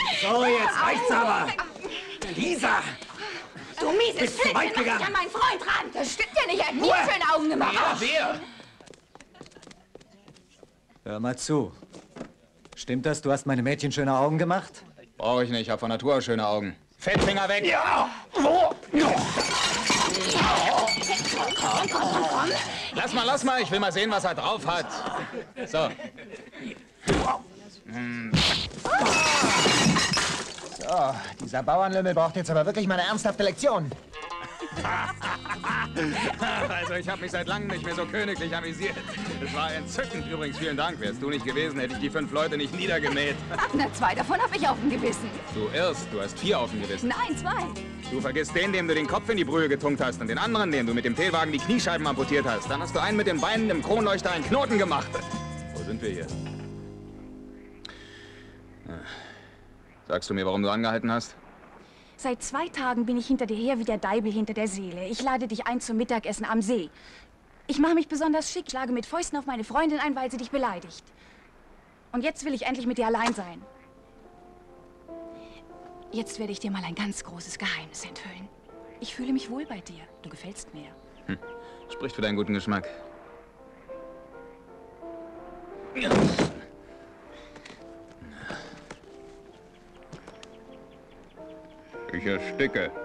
So, jetzt reicht's aber. Lisa! Du mieses Bist zu Flitz, weit du machst dich gegangen. an meinen Freund ran. Das stimmt ja nicht, er hat mir schöne Augen gemacht. Ja, wer? Hör mal zu. Stimmt das, du hast meine Mädchen schöne Augen gemacht? Brauche ich nicht, ich habe von Natur aus schöne Augen. Fettfinger weg! Ja! Komm. Lass mal, ich will mal sehen, was er drauf hat. So. So, dieser Bauernlümmel braucht jetzt aber wirklich mal eine ernsthafte Lektion. Also, ich habe mich seit langem nicht mehr so königlich amüsiert. Es war entzückend. Übrigens, vielen Dank. Wärst du nicht gewesen, hätte ich die 5 Leute nicht niedergemäht. Ach, na, 2 davon habe ich auf dem Gewissen. Du irrst, du hast 4 auf dem Gewissen. Nein, 2. Du vergisst den, dem du den Kopf in die Brühe getunkt hast und den anderen, dem du mit dem Teewagen die Kniescheiben amputiert hast. Dann hast du einen mit den Beinen im Kronleuchter einen Knoten gemacht. Wo sind wir hier? Sagst du mir, warum du angehalten hast? Seit 2 Tagen bin ich hinter dir her wie der Deibel hinter der Seele. Ich lade dich ein zum Mittagessen am See. Ich mache mich besonders schick, schlage mit Fäusten auf meine Freundin ein, weil sie dich beleidigt. Und jetzt will ich endlich mit dir allein sein. Jetzt werde ich dir mal ein ganz großes Geheimnis enthüllen. Ich fühle mich wohl bei dir. Du gefällst mir. Spricht für deinen guten Geschmack. Ich ersticke.